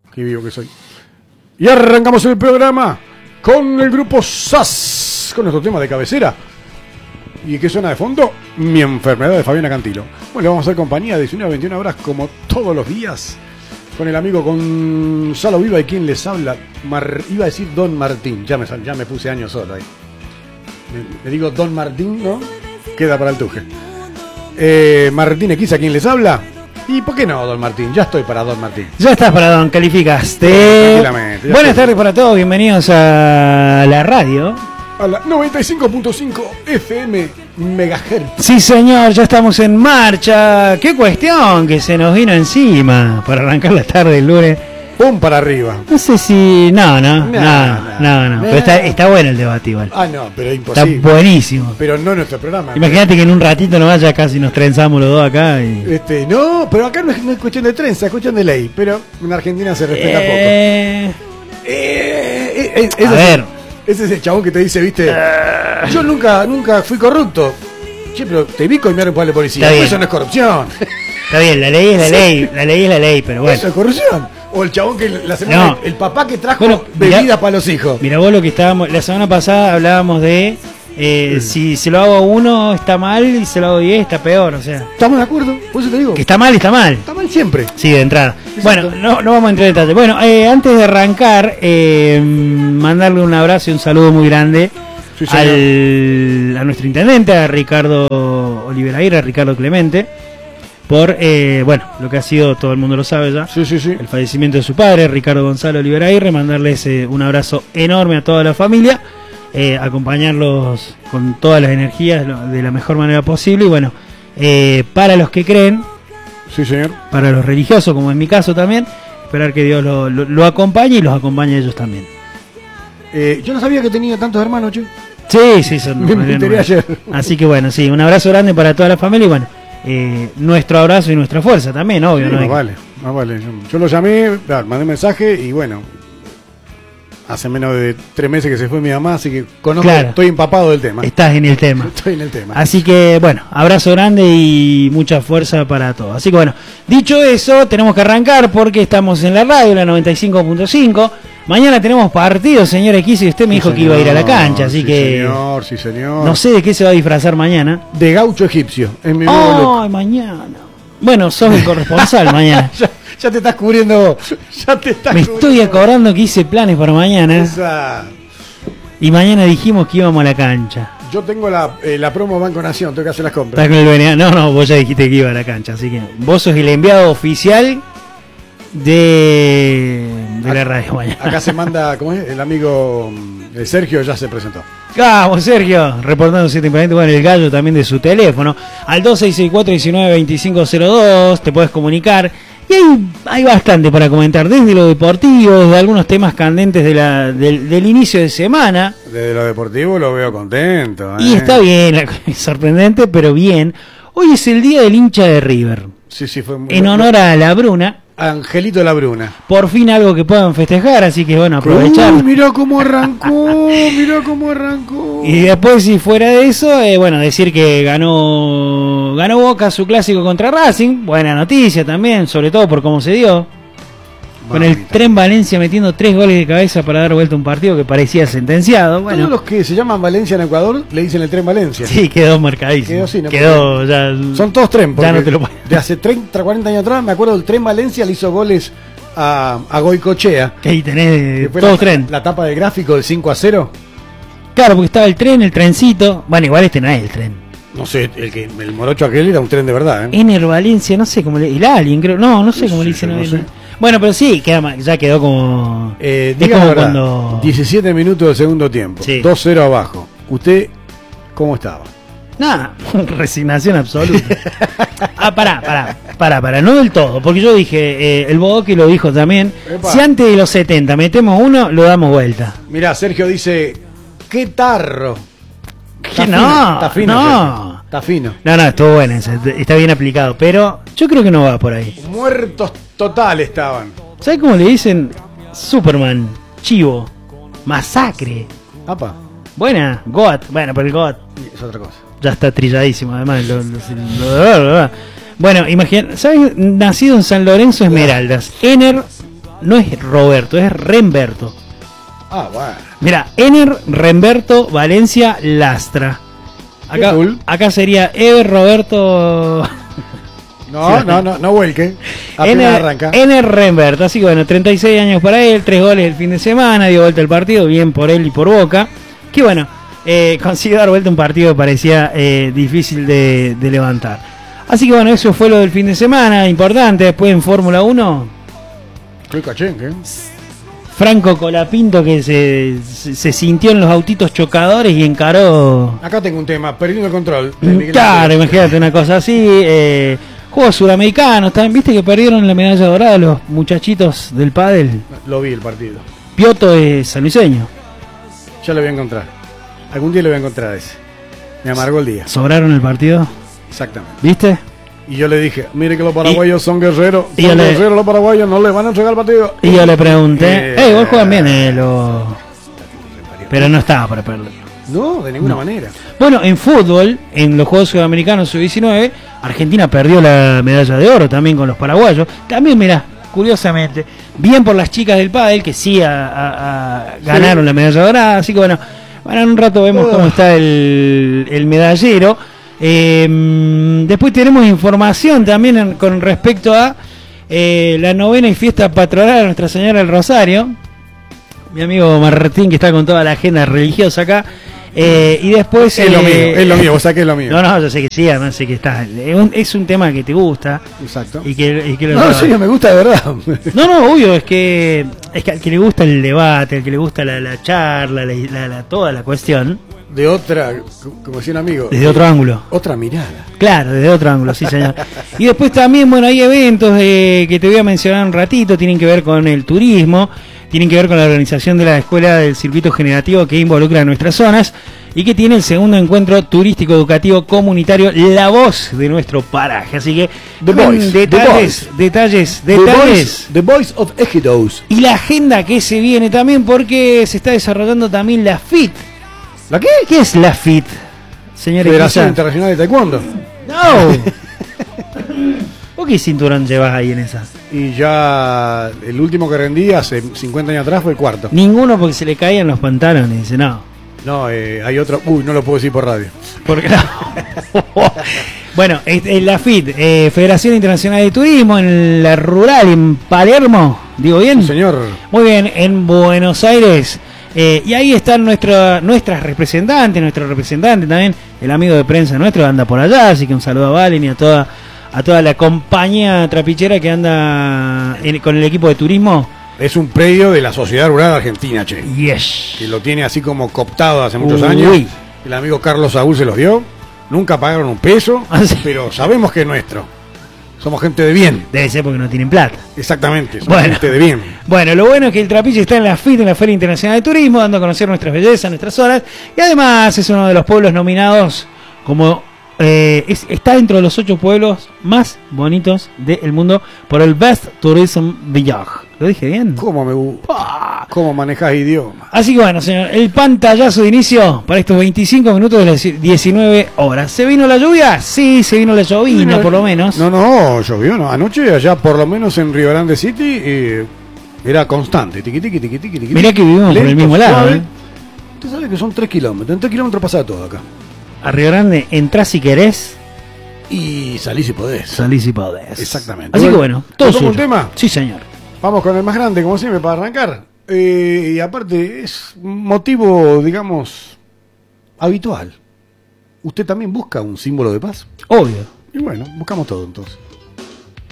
Qué vivo que soy. Y arrancamos el programa con el grupo SAS, con nuestro tema de cabecera. ¿Y qué suena de fondo? Mi enfermedad, de Fabiana Cantilo. Bueno, le vamos a hacer compañía de 19 a 21 horas como todos los días con el amigo Gonzalo Viva y quien les habla. Iba a decir Don Martín, ya me puse años solo ahí. Le digo Don Martín, ¿no? Queda para el tuje. Martín X, ¿a quién les habla? ¿Y por qué no, Don Martín? Ya estoy para Don Martín. Ya estás para Don, calificaste. Tranquilamente. Buenas tardes para todos, bienvenidos a la radio. A la 95.5 FM Megahertz. Sí, señor, ya estamos en marcha. Qué cuestión que se nos vino encima para arrancar la tarde del lunes. Pum para arriba. No sé si... No. Pero está bueno el debate igual. No, pero es imposible. Está buenísimo. Pero no nuestro programa. Imagínate que en un ratito nos vaya casi nos trenzamos los dos acá. Y... No, pero acá no es cuestión de trenza, es cuestión de ley. Pero en Argentina se respeta poco. A ver. Ese es el chabón que te dice, viste, yo nunca fui corrupto. Che, pero te vi coimear por la policía. Eso no es corrupción. Está bien, la ley es la ley. La ley es la ley, pero bueno. Eso es corrupción. O el chabón que la semana... El papá que trajo bebidas para los hijos. Mira vos lo que estábamos... La semana pasada hablábamos de... si se lo hago a uno está mal y se lo hago a 10 está peor, o sea... Estamos de acuerdo, por eso te digo. Que está mal, está mal. Está mal siempre. Sí, de entrada. Exacto. Bueno, no vamos a entrar en detalle. Bueno, antes de arrancar, mandarle un abrazo y un saludo muy grande a nuestro intendente, a Ricardo Oliveraíra, a Ricardo Clemente, por, lo que ha sido, todo el mundo lo sabe ya, el fallecimiento de su padre, Ricardo Gonzalo Oliveraíra, mandarles un abrazo enorme a toda la familia, acompañarlos con todas las energías de la mejor manera posible, y bueno, para los que creen, sí, señor, para los religiosos, como en mi caso también, esperar que Dios lo acompañe y los acompañe a ellos también. Yo no sabía que tenía tantos hermanos, che. Sí, son me enteré ayer. Así que bueno, sí, un abrazo grande para toda la familia y bueno, nuestro abrazo y nuestra fuerza también, obvio. Sí, ¿no? Más vale. Yo lo llamé, mandé un mensaje y bueno, hace menos de 3 meses que se fue mi mamá, así que conozco, estoy empapado del tema. Estás en el tema. Estoy en el tema. Así que bueno, abrazo grande y mucha fuerza para todos. Así que bueno, dicho eso, tenemos que arrancar porque estamos en la radio, la 95.5. Mañana tenemos partido, señor X, y usted me dijo que iba a ir a la cancha, así que... Sí, señor. No sé de qué se va a disfrazar mañana. De gaucho egipcio, en mi nuevo look. ¡Ay, mañana! Bueno, sos el corresponsal mañana. Ya te estás cubriendo. Me estoy acordando que hice planes para mañana. Y mañana dijimos que íbamos a la cancha. Yo tengo la promo Banco Nación, tengo que hacer las compras. ¿Estás con el BNA? No, vos ya dijiste que iba a la cancha, así que vos sos el enviado oficial de la radio mañana. Acá se manda, ¿cómo es? El amigo Sergio ya se presentó. Vamos, Sergio, reportándose tempranamente, bueno, el gallo también de su teléfono, al 2664-192502, te puedes comunicar, y hay bastante para comentar, desde lo deportivo, de algunos temas candentes del inicio de semana. Desde lo deportivo lo veo contento. Y está bien, sorprendente, pero bien. Hoy es el día del hincha de River. Sí, fue muy en honor a la Bruna. Angelito La Bruna. Por fin algo que puedan festejar, así que bueno, aprovechar. Mirá cómo arrancó. Y después, si fuera de eso, decir que ganó Boca su clásico contra Racing. Buena noticia también, sobre todo por cómo se dio. Con el Tren Valencia metiendo 3 goles de cabeza para dar vuelta a un partido que parecía sentenciado. Bueno, todos los que se llaman Valencia en Ecuador le dicen el Tren Valencia. Sí, quedó marcadísimo. Quedó ya. Son todos tren. Ya no te lo de hace 30, 40 años atrás, me acuerdo, el Tren Valencia le hizo goles a Goicochea. Que ahí tenés todos tren. La tapa del gráfico del 5-0. Claro, porque estaba el tren, el trencito. Bueno, igual este no es el tren. No sé, el morocho aquel era un tren de verdad, Ener Valencia, no sé cómo el Alien, creo. No sé cómo le dicen a él. Bueno, pero sí, ya quedó como... diga como cuando... 17 minutos del segundo tiempo, 2-0 abajo. ¿Usted cómo estaba? Nada, resignación absoluta. Pará, no del todo, porque yo dije, el Bodoque lo dijo también, si antes de los 70 metemos uno, lo damos vuelta. Mirá, Sergio dice, ¡qué tarro! Está fino. No, estuvo bueno, está bien aplicado, pero yo creo que no va por ahí. Muertos total estaban. ¿Sabes cómo le dicen? Superman, Chivo, Masacre. Apa. Buena, Goat. Bueno, pero el Goat es otra cosa. Ya está trilladísimo, además. Bueno, imagínate, ¿sabes? Nacido en San Lorenzo Esmeraldas. Ener no es Roberto, es Remberto. Ah, bueno. Mira, Ener Remberto Valencia Lastra. Acá sería Ever Roberto. No vuelque. Apenas arranca. Ener Remberto, así que bueno, 36 años para él, 3 goles el fin de semana, dio vuelta el partido, bien por él y por Boca. Que bueno, consiguió dar vuelta un partido que parecía difícil de levantar. Así que bueno, eso fue lo del fin de semana, importante. Después en Fórmula 1. Qué cachenque. Franco Colapinto que se sintió en los autitos chocadores y encaró. Acá tengo un tema, perdiendo el control. Claro, imagínate una cosa así. Juegos sudamericanos, también viste que perdieron la medalla dorada los muchachitos del pádel. Lo vi el partido. Pioto es sanluiseño. Ya lo voy a encontrar. Algún día lo voy a encontrar ese. Me amargó el día. ¿Sobraron el partido? Exactamente. ¿Viste? Y yo le dije, mire que los paraguayos son guerreros. Son guerreros los paraguayos, no le van a entregar el partido. Y yo le pregunté, vos juegan bien, pero no estaba para perder. No, de ninguna manera. Bueno, en fútbol, en los Juegos Sudamericanos Sub-19, Argentina perdió la medalla de oro también con los paraguayos. También, mirá, curiosamente, bien por las chicas del pádel que sí ganaron la medalla dorada. Así que bueno, en un rato vemos cómo está el medallero. Después tenemos información también con respecto a la novena y fiesta patronal de Nuestra Señora del Rosario. Mi amigo Martín, que está con toda la agenda religiosa acá. Y después es lo mío, vos sabés que es lo mío. No, yo sé que sí, además sé que está. Es un tema que te gusta. Exacto. Y que no, sí, me gusta de verdad. No, obvio, es que al que le gusta el debate, al que le gusta la charla, toda la cuestión. De otra, como decía un amigo. Desde otro ángulo. Otra mirada. Claro, desde otro ángulo, sí, señor. Y después también, bueno, hay eventos que te voy a mencionar un ratito, tienen que ver con el turismo, tienen que ver con la organización de la Escuela del Circuito Generativo que involucra a nuestras zonas y que tiene el segundo encuentro turístico educativo comunitario La Voz de nuestro paraje. Así que, detalles. The Voice of Ejidos. Y la agenda que se viene también porque se está desarrollando también la FIT. ¿La qué? ¿Qué es la FIT, señores? Federación Internacional de Taekwondo. No. ¿Vos qué cinturón llevas ahí en esa? Y ya el último que rendí hace 50 años atrás fue el cuarto. Ninguno porque se le caían los pantalones, dice, no. No, hay otro. No lo puedo decir por radio. Porque no. Bueno, la FIT, Federación Internacional de Turismo, en la rural, en Palermo, ¿digo bien? Sí, señor. Muy bien, en Buenos Aires. Y ahí están nuestras representantes, nuestro representante también, el amigo de prensa nuestro anda por allá, así que un saludo a Valen y a toda la compañía trapichera que anda con el equipo de turismo. Es un predio de la Sociedad Rural Argentina, che. Yes. Que lo tiene así como cooptado hace muchos años. El amigo Carlos Saúl se los dio. Nunca pagaron un peso, pero sabemos que es nuestro. Somos gente de bien. Debe ser porque no tienen plata. Exactamente, somos gente de bien. Bueno, lo bueno es que el Trapiche está en la FIT, en la Feria Internacional de Turismo, dando a conocer nuestras bellezas, nuestras zonas. Y además es uno de los pueblos nominados como... está dentro de los 8 pueblos más bonitos del mundo por el Best Tourism Village. ¿Lo dije bien? ¿Cómo manejás idioma? Así que bueno, señor, el pantallazo de inicio para estos 25 minutos de las 19 horas. ¿Se vino la lluvia? Sí, se vino la llovina, por lo menos. No, llovió, no. Anoche allá, por lo menos en Rio Grande City, era constante. Tiqui. Mirá que vivimos por el mismo lado, ¿eh? Usted sabe que son 3 kilómetros. En 3 kilómetros pasa todo acá. A Río Grande entrás si querés. Y salís si podés. Exactamente. Así que bueno, todo un tema. Sí, señor. Vamos con el más grande, como siempre, para arrancar. Y aparte, es un motivo, digamos, habitual. ¿Usted también busca un símbolo de paz? Obvio. Y bueno, buscamos todo entonces.